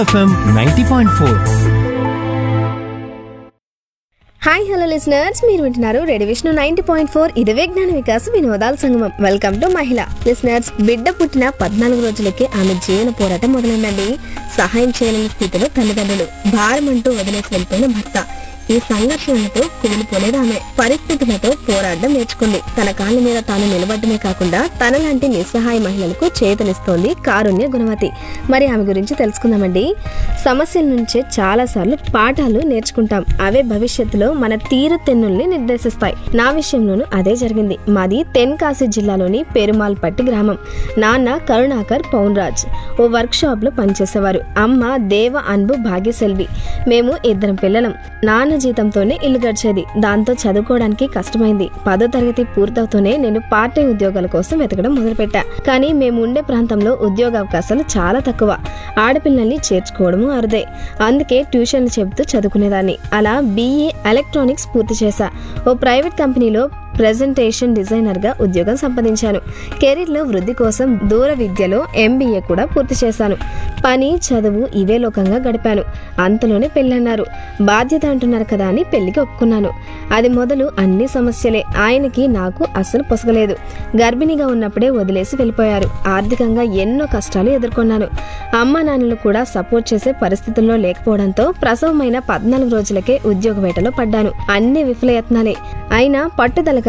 FM 90.4. Hi hello listeners, మీరు వింటున్నారు radio Vishnu 90.4. ఇది విజ్ఞాన వికాస వినోదాల సంగమం. వెల్కమ్ టు మహిళ. లిసనర్స్, బిడ్డ పుట్టిన 14 రోజులకే ఆమె జీవన పోరాటం మొదలైందండి. సహాయం చేయలేని స్థితిలో తల్లిదండ్రులు, భారం అంటూ వదిలేసి వెళ్ళిపోయిన భర్త. ఈ సంఘర్షణలతో కూలిపోలేదు ఆమె. పరిస్థితులతో పోరాడడం నేర్చుకుంది. తన కాళ్ళ మీద తాను నిలబడమే కాకుండా తనలాంటి నిస్సహాయ మహిళలకు చేతనిస్తోంది కారుణ్య గుణవతి. మరి ఆమె గురించి తెలుసుకుందామండి. సమస్యల నుంచే చాలా సార్లు పాఠాలు నేర్చుకుంటాం. అవే భవిష్యత్తులో మన తీరు తెన్నుల్ని నిర్దేశిస్తాయి. నా విషయంలోనూ అదే జరిగింది. మాది తెన్కాశీ జిల్లాలోని పెరుమాల్పట్టి గ్రామం. నాన్న కరుణాకర్ పౌన్రాజ్ ఓ వర్క్ షాప్ లో పనిచేసేవారు. అమ్మ దేవ అన్బు భాగ్యశెల్వి. మేము ఇద్దరం పిల్లలం. నాన్న జీతంతోనే ఇల్లు గడిచేది. దాంతో చదువుకోవడానికి కష్టమైంది. 10వ తరగతి పూర్తవుతూనే నేను పార్ట్ టైం ఉద్యోగాల కోసం వెతకడం మొదలుపెట్టా. కానీ మేము ఉండే ప్రాంతంలో ఉద్యోగ అవకాశాలు చాలా తక్కువ. ఆడపిల్లల్ని చేర్చుకోవడము అరుదే. అందుకే ట్యూషన్లు చెబుతూ చదువుకునేదాన్ని. అలా BE ఎలక్ట్రానిక్స్ పూర్తి చేశా. ఓ ప్రైవేట్ కంపెనీలో ప్రెజెంటేషన్ డిజైనర్ గా ఉద్యోగం సంపాదించాను. కెరీర్ లో వృద్ధి కోసం దూర విద్యలో MBA కూడా పూర్తి చేశాను. పని చదువు ఇవే లోకంగా గడిపాను. అంతలోనే పెళ్ళన్నారు. బాధ్యత అంటున్నారు కదా అని పెళ్లికి ఒప్పుకున్నాను. అది మొదలు అన్ని సమస్యలే. ఆయనకి నాకు అస్సలు పొసగలేదు. గర్భిణిగా ఉన్నప్పుడే వదిలేసి వెళ్ళిపోయారు. ఆర్థికంగా ఎన్నో కష్టాలు ఎదుర్కొన్నాను. అమ్మా నాన్నలు కూడా సపోర్ట్ చేసే పరిస్థితుల్లో లేకపోవడంతో ప్రసవమైన 14 రోజులకే ఉద్యోగ వేటలో పడ్డాను. అన్ని విఫలయత్నాలే. అయినా పట్టుదలగా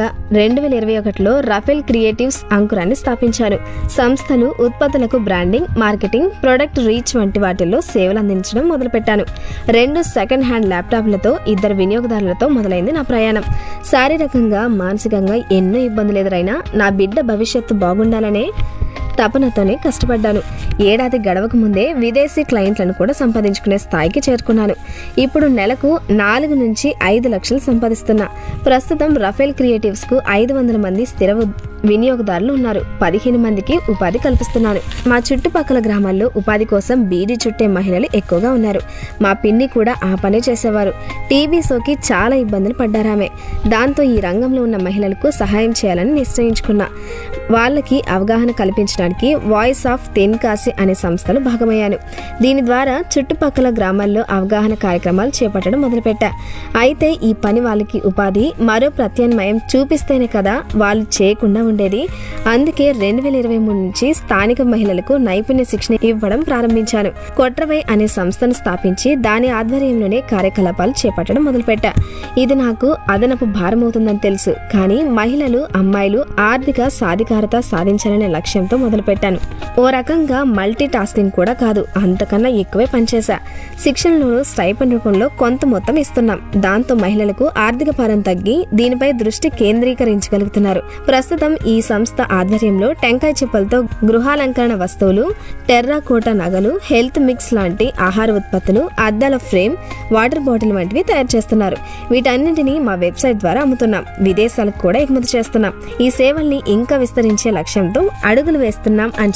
2021లో రఫేల్ క్రియేటివ్స్ అంకురాన్ని స్థాపించాను. సంస్థలు, ఉత్పత్తులకు బ్రాండింగ్, మార్కెటింగ్, ప్రొడక్ట్ రీచ్ వంటి వాటిల్లో సేవలు అందించడం మొదలుపెట్టాను. 2 సెకండ్ హ్యాండ్ ల్యాప్టాప్లతో 2 వినియోగదారులతో మొదలైంది నా ప్రయాణం. శారీరకంగా మానసికంగా ఎన్నో ఇబ్బందులు ఎదురైనా నా బిడ్డ భవిష్యత్తు బాగుండాలనే తపనతోనే కష్టపడ్డాను. ఏడాది గడవక ముందే విదేశీ క్లయింట్లను కూడా సంపాదించుకునే స్థాయికి చేరుకున్నాను. ఇప్పుడు నెలకు 4 నుంచి 5 లక్షలు సంపాదిస్తున్నా. ప్రస్తుతం రఫేల్ క్రియేటివ్స్ కు 500 మంది స్థిర వినియోగదారులు ఉన్నారు. 15 మందికి ఉపాధి కల్పిస్తున్నాను. మా చుట్టుపక్కల గ్రామాల్లో ఉపాధి కోసం బీడీ చుట్టే మహిళలు ఎక్కువగా ఉన్నారు. మా పిన్ని కూడా ఆ పనే చేసేవారు. టీబీ సోకి చాలా ఇబ్బందులు పడ్డారామె. దాంతో ఈ రంగంలో ఉన్న మహిళలకు సహాయం చేయాలని నిశ్చయించుకున్నా. వాళ్ళకి అవగాహన కల్పించడానికి వాయిస్ ఆఫ్ తెన్కాశీ అనే సంస్థలో భాగమయ్యాను. దీని ద్వారా చుట్టుపక్కల గ్రామాల్లో అవగాహన కార్యక్రమాలు చేపట్టడం మొదలుపెట్టా. అయితే ఈ పని వాళ్ళకి ఉపాధి, మరో ప్రత్యామ్నాయం చూపిస్తేనే కదా వాళ్ళు చేయకుండా ఉండేది. అందుకే 2023 నుంచి స్థానిక మహిళలకు నైపుణ్య శిక్షణ ఇవ్వడం ప్రారంభించాను. కొట్రవై అనే సంస్థను స్థాపించి దాని ఆధ్వర్యంలోనే కార్యకలాపాలు చేపట్టడం మొదలుపెట్టా. ఇది నాకు అదనపు భారమవుతుందని తెలుసు. కానీ మహిళలు, అమ్మాయిలు ఆర్థిక సాధికారత సాధించాలనే లక్ష్యంతో మొదలుపెట్టాను. ఓ రకంగా మల్టీ టాస్కింగ్ కూడా కాదు, అంతకన్నా ఎక్కువే పనిచేశా. శిక్షణలోనూ స్టైపెండ్ రూపంలో కొంత మొత్తం ఇస్తున్నాం. దాంతో మహిళలకు ఆర్థిక భారం తగ్గి దీనిపై దృష్టి కేంద్రీకరించగలుగుతున్నారు. ప్రస్తుతం ఈ సంస్థ ఆధ్వర్యంలో టెంకాయ చిప్పలతో గృహాలంకరణ వస్తువులు, టెర్రాకోటా నగలు, హెల్త్ మిక్స్ లాంటి ఆహార ఉత్పత్తులు, అద్దాల ఫ్రేమ్, వాటర్ బాటిల్ వంటివి తయారు చేస్తున్నారు. వీటన్నింటినీ మా వెబ్సైట్ ద్వారా అమ్ముతున్నాం. విదేశాలకు కూడా ఎగుమతి చేస్తున్నాం. ఈ సేవల్ని ఇంకా విస్తరించే లక్ష్యంతో అడుగులు వేస్తున్నాం అని